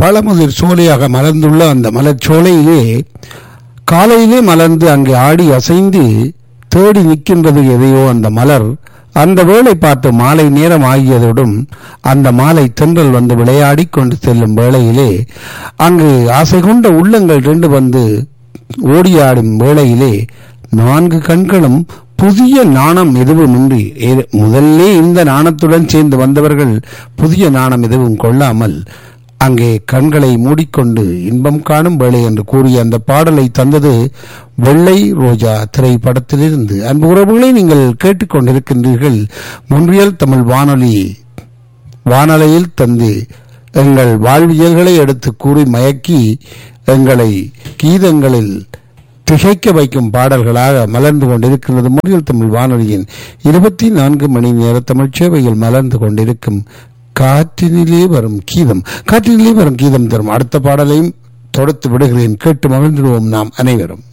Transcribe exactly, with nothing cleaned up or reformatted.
தாளமுதிர் சோலையாக மலர்ந்துள்ள அந்த மலர்ச்சோலையிலே காலையிலே மலர்ந்து அங்கே ஆடி அசைந்து தேடி நிற்கின்றது எதையோ அந்த மலர். அந்த வேளை பார்த்து மாலை நேரம் ஆகியதுடன் அந்த மாலை தென்றல் வந்து விளையாடி கொண்டு செல்லும் வேளையிலே அங்கு ஆசை கொண்ட உள்ளங்கள் ரெண்டு வந்து ஓடியாடும் வேளையிலே நான்கு கண்களும் புதிய நாணம் எதுவும் இன்றி, முதல்ல இந்த நாணத்துடன் சேர்ந்து வந்தவர்கள் புதிய நாணம் எதுவும் கொள்ளாமல் அங்கே கண்களை மூடிக்கொண்டு இன்பம் காணும் வேளை என்று கூறிய அந்த பாடலை தந்தது வெள்ளை ரோஜா திரைப்படத்திலிருந்து. அன்பு உறவுகளை நீங்கள் கேட்டுக்கொண்டிருக்கின்றீர்கள் முன்றியல் தமிழ் வானொலி வானொலியில் தந்து எங்கள் வாழ்வியல்களை எடுத்து கூறி மயக்கி எங்களை கீதங்களில் திகைக்க வைக்கும் பாடல்களாக மலர்ந்து கொண்டிருக்கிறது முன்றியல் தமிழ் வானொலியின் இருபத்தி நான்கு மணி நேர தமிழ் சேவையில் மலர்ந்து கொண்டிருக்கும் காற்றினிலே வரும் கீதம். காற்றினிலே வரும் கீதம் தரும் அடுத்த பாடலையும் தொடுத்து விடுகிறேன். கேட்டு மகிழ்ந்துடுவோம் நாம் அனைவரும்.